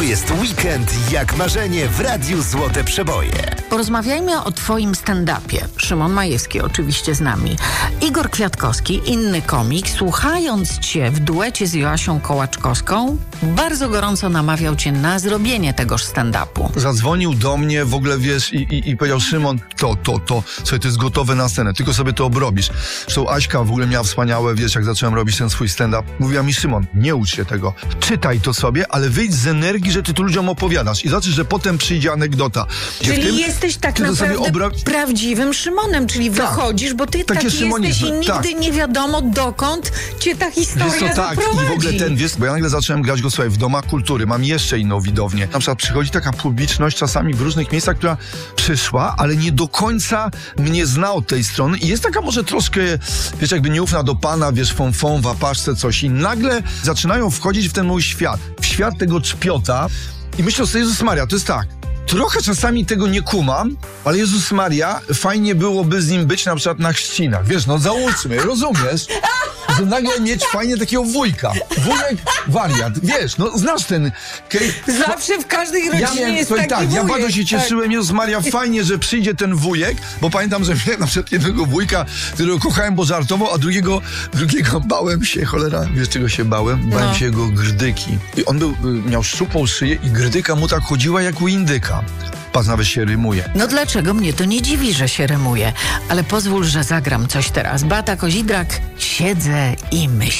To jest weekend jak marzenie w Radiu Złote Przeboje. Porozmawiajmy o twoim stand-upie. Szymon Majewski oczywiście z nami. Igor Kwiatkowski, inny komik, słuchając cię w duecie z Joasią Kołaczkowską, bardzo gorąco namawiał cię na zrobienie tegoż stand-upu. Zadzwonił do mnie, w ogóle wiesz, i powiedział: Szymon, słuchaj, to jest gotowe na scenę, tylko sobie to obrobisz. Zresztą Aśka w ogóle miała wspaniałe, wiesz, jak zacząłem robić ten swój stand-up. Mówiła mi: Szymon, nie ucz się tego, czytaj to sobie, ale wyjdź z energii, że ty tu ludziom opowiadasz i zobaczysz, że potem przyjdzie anegdota. Czyli jesteś tak naprawdę prawdziwym Szymonem, czyli wychodzisz, bo ty taki jesteś i nigdy nie wiadomo, dokąd cię ta historia zaprowadzi. I w ogóle bo ja nagle zacząłem grać go, słuchaj, w domach kultury, mam jeszcze inną widownię. Na przykład przychodzi taka publiczność czasami w różnych miejscach, która przyszła, ale nie do końca mnie zna od tej strony i jest taka może troszkę, wiesz, jakby nieufna do pana, wiesz, w apaszce coś i nagle zaczynają wchodzić w ten mój świat, w świat tego czpiota i myślę sobie: Jezus Maria, to jest tak. Trochę czasami tego nie kumam, ale Jezus Maria, fajnie byłoby z nim być na przykład na chrzcinach. Wiesz, no załóżmy, rozumiesz? Że nagle mieć fajnie takiego wujka. Wujek wariat. Wiesz, no znasz ten... Zawsze w każdej rodzinie jest taki wujek. Ja bardzo się cieszyłem, Jezus Maria, fajnie, że przyjdzie ten wujek, bo pamiętam, że miałem na przykład jednego wujka, którego kochałem, bo żartował, a drugiego bałem się, cholera, wiesz czego się bałem? Bałem się jego grdyki. I on miał szczupłą szyję i grdyka mu tak chodziła jak u indyka. Pas nawet się rymuje. No dlaczego? Mnie to nie dziwi, że się rymuje. Ale pozwól, że zagram coś teraz. Beata Kozidrak, siedzę i myślę.